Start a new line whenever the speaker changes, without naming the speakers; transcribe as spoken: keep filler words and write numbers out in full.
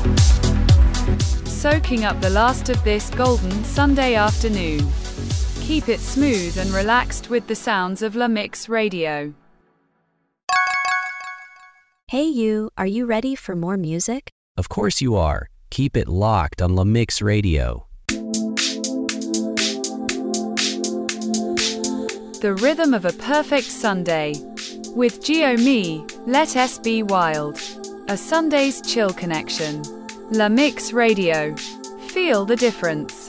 Soaking up the last of this golden Sunday afternoon. Keep it smooth and relaxed with the sounds of La Mix Radio.
Hey you, are you ready for more music?
Of course you are. Keep it locked on La Mix Radio.
The rhythm of a perfect Sunday. With Gio Me, Let Us Be Wild. A Sunday's chill connection. La Mix Radio. Feel the difference.